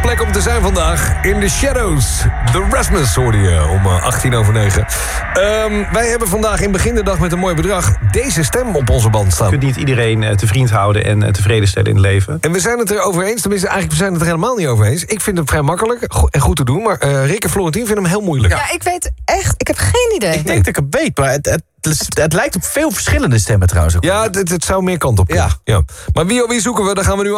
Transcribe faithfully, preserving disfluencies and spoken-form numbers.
plek om te zijn vandaag. In the Shadows. The Rasmus hoorde je om achttien over negen. Um, wij hebben vandaag in begin de dag met een mooi bedrag deze stem op onze band staan. Je kunt niet iedereen uh, te vriend houden en uh, tevreden stellen in het leven. En we zijn het erover eens. Tenminste, eigenlijk we zijn het er helemaal niet over eens. Ik vind het vrij makkelijk go- en goed te doen. Maar uh, Rick en Florentien vinden hem heel moeilijk. Ja, ik weet echt, ik heb geen idee. Ik denk dat ik het weet, maar het, het, het, het lijkt op veel verschillende stemmen trouwens ook. Ja, het, het zou meer kant op kunnen. Ja. Ja. Maar wie, wie zoeken we? Daar gaan we nu